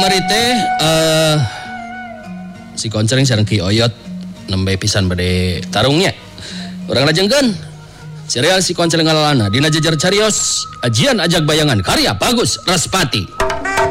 kamari teh si koncereng sareng Ki Oyot nembe pisan bade tarungnya. Urang lajengkeun serial si koncereng ngalalana dina jejer carios Ajian Ajag Bayangan karya Bagus Raspati.